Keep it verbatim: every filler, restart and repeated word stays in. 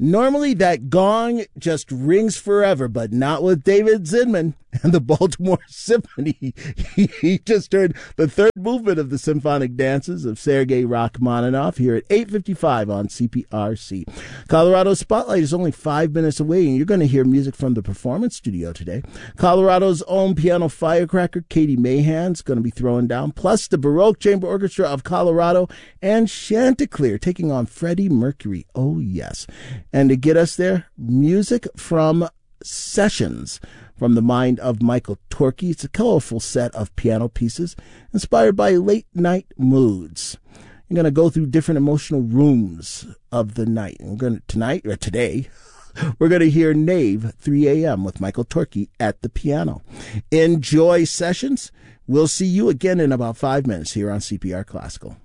Normally that gong just rings forever, but not with David Zinman and the Baltimore Symphony. He just heard the third movement of the symphonic dances of Sergei Rachmaninoff here at eight fifty-five on C P R C. Colorado Spotlight is only five minutes away, and you're going to hear music from the Performance Studio today. Colorado's own piano firecracker, Katie Mahan, is going to be throwing down, plus the Baroque Chamber Orchestra of Colorado and Chanticleer taking on Freddie Mercury. Oh, yes. And to get us there, music from Sessions from the mind of Michael Torkey. It's a colorful set of piano pieces inspired by late night moods. You're going to go through different emotional rooms of the night. And we're going to, tonight, or today, we're going to hear Nave three a.m. with Michael Torkey at the piano. Enjoy Sessions. We'll see you again in about five minutes here on C P R Classical.